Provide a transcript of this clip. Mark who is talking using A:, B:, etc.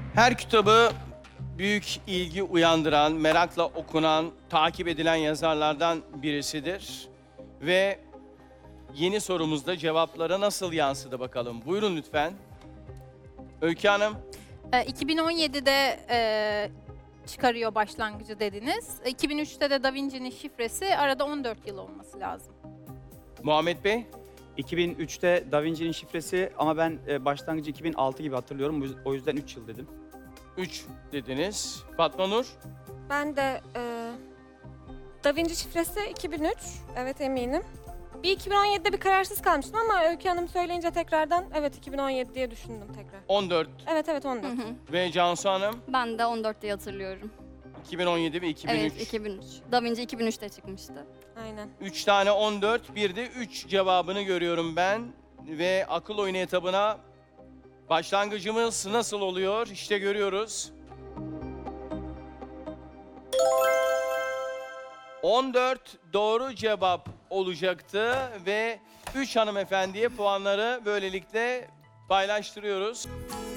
A: Her kitabı büyük ilgi uyandıran, merakla okunan, takip edilen yazarlardan birisidir. Ve yeni sorumuzda cevaplara nasıl yansıdı bakalım. Buyurun lütfen. Öykü Hanım.
B: 2017'de çıkarıyor başlangıcı dediniz. 2003'te de Da Vinci'nin şifresi, arada 14 yıl olması lazım.
A: Muhammed Bey.
C: 2003'te Da Vinci'nin şifresi ama ben başlangıcı 2006 gibi hatırlıyorum. O yüzden 3 yıl dedim.
A: 3 dediniz. Fatma Nur.
D: Ben de Da Vinci şifresi 2003. Evet, eminim. Bir 2017'de bir kararsız kalmıştım ama Öykü Hanım söyleyince tekrardan evet 2017 diye düşündüm tekrar.
A: 14
D: Evet 14.
A: ve Cansu Hanım.
E: Ben de 14 diye hatırlıyorum.
A: 2017 ve 2003.
E: Evet, 2003. Da Vinci 2003'te çıkmıştı.
D: Aynen.
A: 3 tane 14, bir de 3 cevabını görüyorum ben. Ve akıl oyunu etabına başlangıcımız nasıl oluyor? İşte görüyoruz. 14 doğru cevap olacaktı ve 3 hanımefendiye puanları böylelikle paylaştırıyoruz.